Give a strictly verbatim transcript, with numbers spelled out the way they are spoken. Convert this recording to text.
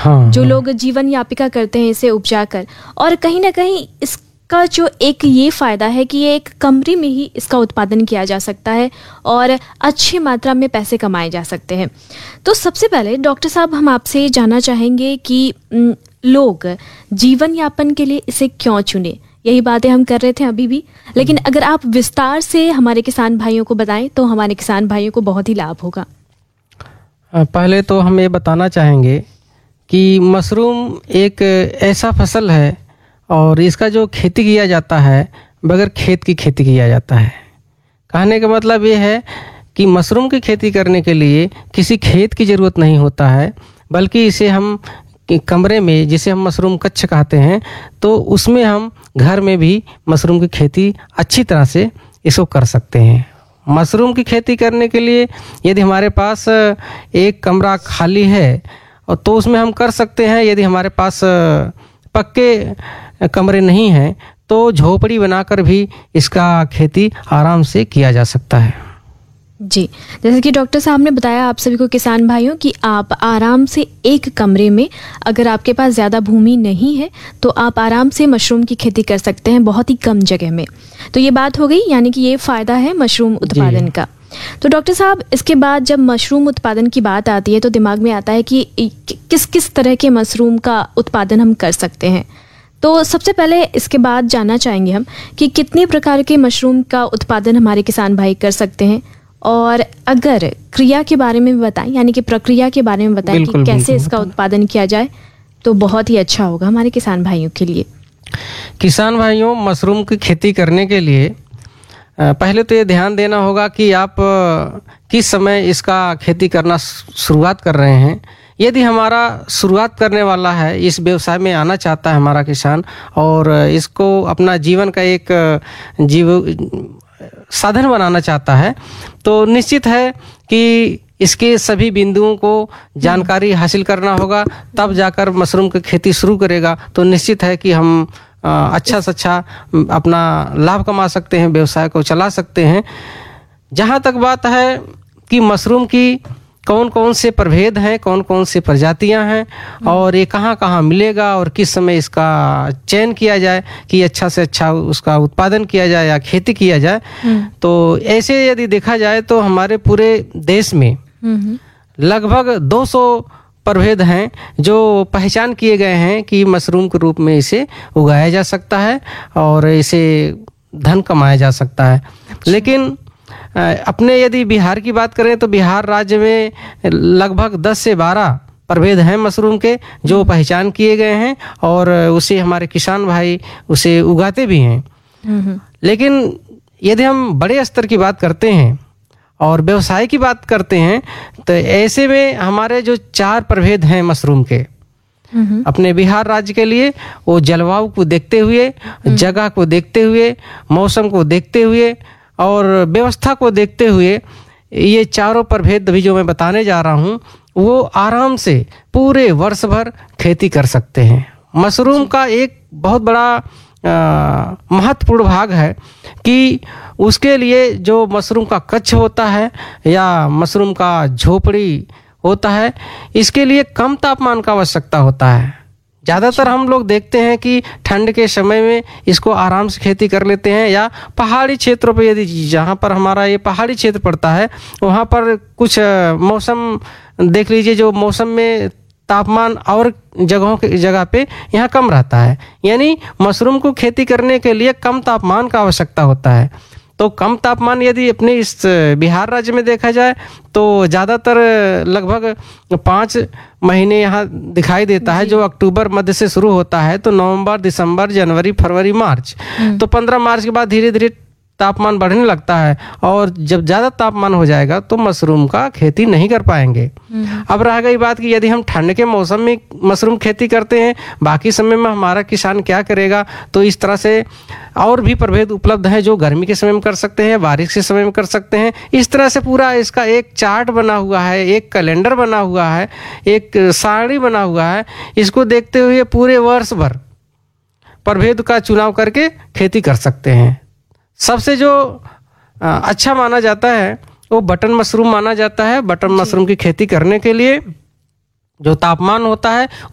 हाँ, जो हाँ। लोग जीवन यापिका करते हैं इसे उपजा कर। और कहीं ना कहीं इसका जो एक ये फ़ायदा है कि ये एक कमरे में ही इसका उत्पादन किया जा सकता है और अच्छी मात्रा में पैसे कमाए जा सकते हैं। तो सबसे पहले डॉक्टर साहब हम आपसे जानना चाहेंगे कि न, लोग जीवन यापन के लिए इसे क्यों चुने। यही बातें हम कर रहे थे अभी भी, लेकिन अगर आप विस्तार से हमारे किसान भाइयों को बताएं तो हमारे किसान भाइयों को बहुत ही लाभ होगा। पहले तो हम ये बताना चाहेंगे कि मशरूम एक ऐसा फसल है और इसका जो खेती किया जाता है बगैर खेत की खेती किया जाता है। कहने का मतलब ये है कि मशरूम की खेती करने के लिए किसी खेत की ज़रूरत नहीं होता है, बल्कि इसे हम कमरे में, जिसे हम मशरूम कक्ष कहते हैं, तो उसमें हम घर में भी मशरूम की खेती अच्छी तरह से इसको कर सकते हैं। मशरूम की खेती करने के लिए यदि हमारे पास एक कमरा खाली है और तो उसमें हम कर सकते हैं। यदि हमारे पास पक्के कमरे नहीं हैं तो झोपड़ी बनाकर भी इसका खेती आराम से किया जा सकता है। जी, जैसे कि डॉक्टर साहब ने बताया आप सभी को किसान भाइयों कि आप आराम से एक कमरे में, अगर आपके पास ज़्यादा भूमि नहीं है तो आप आराम से मशरूम की खेती कर सकते हैं बहुत ही कम जगह में। तो ये बात हो गई, यानी कि ये फ़ायदा है मशरूम उत्पादन का। तो डॉक्टर साहब, इसके बाद जब मशरूम उत्पादन की बात आती है तो दिमाग में आता है कि किस किस तरह के मशरूम का उत्पादन हम कर सकते हैं। तो सबसे पहले इसके बाद जानना चाहेंगे हम कि कितने प्रकार के मशरूम का उत्पादन हमारे किसान भाई कर सकते हैं, और अगर क्रिया के बारे में बताएं, यानी कि प्रक्रिया के बारे में बताएं कि कैसे इसका उत्पादन किया जाए, तो बहुत ही अच्छा होगा हमारे किसान भाइयों के लिए। किसान भाइयों, मशरूम की खेती करने के लिए पहले तो ये ध्यान देना होगा कि आप किस समय इसका खेती करना शुरुआत कर रहे हैं। यदि हमारा शुरुआत करने वाला है, इस व्यवसाय में आना चाहता है हमारा किसान और इसको अपना जीवन का एक जीव साधन बनाना चाहता है, तो निश्चित है कि इसके सभी बिंदुओं को जानकारी हासिल करना होगा, तब जाकर मशरूम की खेती शुरू करेगा। तो निश्चित है कि हम अच्छा से अच्छा अपना लाभ कमा सकते हैं, व्यवसाय को चला सकते हैं। जहाँ तक बात है कि मशरूम की कौन कौन से प्रभेद हैं, कौन कौन से प्रजातियां हैं और ये कहाँ कहाँ मिलेगा और किस समय इसका चयन किया जाए कि अच्छा से अच्छा उसका उत्पादन किया जाए या खेती किया जाए, तो ऐसे यदि देखा जाए तो हमारे पूरे देश में लगभग दो सौ प्रभेद हैं जो पहचान किए गए हैं कि मशरूम के रूप में इसे उगाया जा सकता है और इसे धन कमाया जा सकता है। लेकिन अपने यदि बिहार की बात करें तो बिहार राज्य में लगभग दस से बारह प्रभेद हैं मशरूम के जो पहचान किए गए हैं और उसे हमारे किसान भाई उसे उगाते भी हैं। लेकिन यदि हम बड़े स्तर की बात करते हैं और व्यवसाय की बात करते हैं तो ऐसे में हमारे जो चार प्रभेद हैं मशरूम के अपने बिहार राज्य के लिए, वो जलवायु को देखते हुए, जगह को देखते हुए, मौसम को देखते हुए और व्यवस्था को देखते हुए, ये चारों प्रभेद भी जो मैं बताने जा रहा हूँ वो आराम से पूरे वर्ष भर खेती कर सकते हैं। मशरूम का एक बहुत बड़ा महत्वपूर्ण भाग है कि उसके लिए जो मशरूम का कच्छ होता है या मशरूम का झोपड़ी होता है, इसके लिए कम तापमान का आवश्यकता होता है। ज़्यादातर हम लोग देखते हैं कि ठंड के समय में इसको आराम से खेती कर लेते हैं, या पहाड़ी क्षेत्रों पर, यदि जहाँ पर हमारा ये पहाड़ी क्षेत्र पड़ता है वहाँ पर कुछ मौसम देख लीजिए जो मौसम में तापमान और जगहों के जगह पे यहाँ कम रहता है, यानी मशरूम को खेती करने के लिए कम तापमान का आवश्यकता होता है। तो कम तापमान यदि अपने इस बिहार राज्य में देखा जाए तो ज़्यादातर लगभग पाँच महीने यहाँ दिखाई देता है, जो अक्टूबर मध्य से शुरू होता है तो नवंबर, दिसंबर, जनवरी, फरवरी, मार्च, तो पंद्रह मार्च के बाद धीरे धीरे तापमान बढ़ने लगता है और जब ज़्यादा तापमान हो जाएगा तो मशरूम का खेती नहीं कर पाएंगे। अब रह गई बात कि यदि हम ठंड के मौसम में मशरूम खेती करते हैं, बाकी समय में हमारा किसान क्या करेगा, तो इस तरह से और भी प्रभेद उपलब्ध हैं जो गर्मी के समय में कर सकते हैं, बारिश के समय में कर सकते हैं। इस तरह से पूरा इसका एक चार्ट बना हुआ है, एक कैलेंडर बना हुआ है, एक सारणी बना हुआ है। इसको देखते हुए पूरे वर्ष भर प्रभेद का चुनाव करके खेती कर सकते हैं। सबसे जो अच्छा माना जाता है वो बटन मशरूम माना जाता है। बटन मशरूम की खेती करने के लिए जो तापमान होता है